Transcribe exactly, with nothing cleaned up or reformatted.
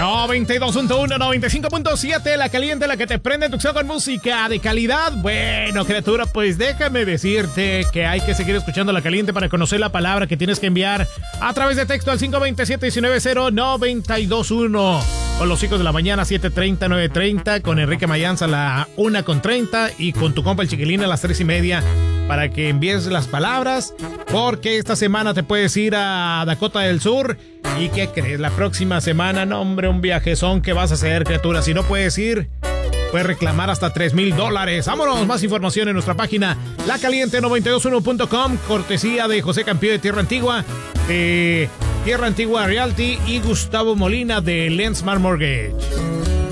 noventa y dos punto uno, noventa y cinco punto siete, la caliente, la que te prende tu con música de calidad. Bueno, criatura, pues déjame decirte que hay que seguir escuchando la caliente para conocer la palabra que tienes que enviar a través de texto al cinco dos siete, uno nueve cero, nueve dos uno. Con los hijos de la mañana, siete treinta, nueve treinta. Con Enrique Mayanza a la una con treinta. Y con tu compa el Chiquilín a las tres y media. Para que envíes las palabras. Porque esta semana te puedes ir a Dakota del Sur. ¿Y qué crees? La próxima semana, no hombre, un viajezón que vas a hacer, criatura. Si no puedes ir, puedes reclamar hasta tres mil dólares. Vámonos, más información en nuestra página la caliente noventa y dos uno punto com. Cortesía de José Campillo de Tierra Antigua, de Tierra Antigua Realty y Gustavo Molina de Lensmar Mortgage.